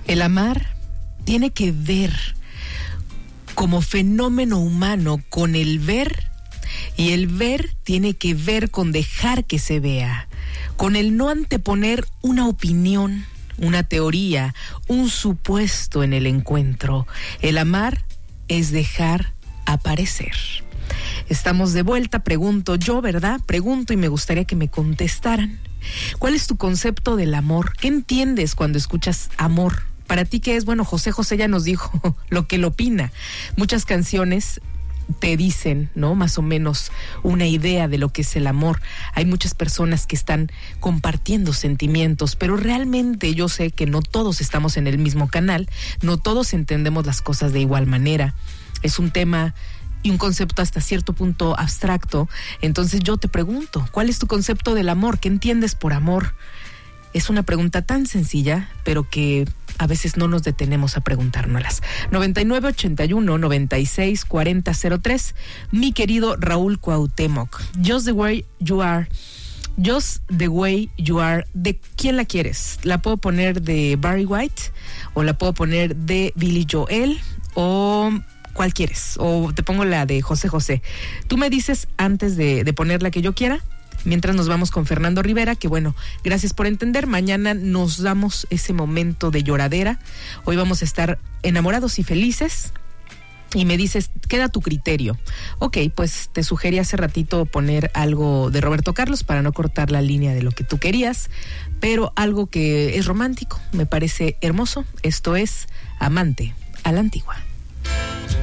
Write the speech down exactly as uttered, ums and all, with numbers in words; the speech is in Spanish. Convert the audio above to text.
El amar tiene que ver como fenómeno humano con el ver, y el ver tiene que ver con dejar que se vea, con el no anteponer una opinión, una teoría, un supuesto en el encuentro. El amar es dejar aparecer. Estamos de vuelta, pregunto yo, ¿verdad? Pregunto y me gustaría que me contestaran. ¿Cuál es tu concepto del amor? ¿Qué entiendes cuando escuchas amor? Para ti, ¿qué es? Bueno, José José ya nos dijo lo que él opina. Muchas canciones te dicen, ¿no? Más o menos una idea de lo que es el amor. Hay muchas personas que están compartiendo sentimientos, pero realmente yo sé que no todos estamos en el mismo canal, no todos entendemos las cosas de igual manera. Es un tema y un concepto hasta cierto punto abstracto. Entonces yo te pregunto, ¿cuál es tu concepto del amor? ¿Qué entiendes por amor? Es una pregunta tan sencilla, pero que a veces no nos detenemos a preguntárnoslas. noventa y nueve ochenta y uno noventa y seis cuarenta cero tres, mi querido Raúl Cuauhtémoc. Just the way you are. Just the way you are. ¿De quién la quieres? ¿La puedo poner de Barry White? ¿O la puedo poner de Billy Joel? ¿O cuál quieres? ¿O te pongo la de José José? Tú me dices antes de, de poner la que yo quiera. Mientras nos vamos con Fernando Rivera, que bueno, gracias por entender. Mañana nos damos ese momento de lloradera. Hoy vamos a estar enamorados y felices. Y me dices, queda tu criterio. Ok, pues te sugerí hace ratito poner algo de Roberto Carlos para no cortar la línea de lo que tú querías, pero algo que es romántico, me parece hermoso. Esto es Amante a la Antigua.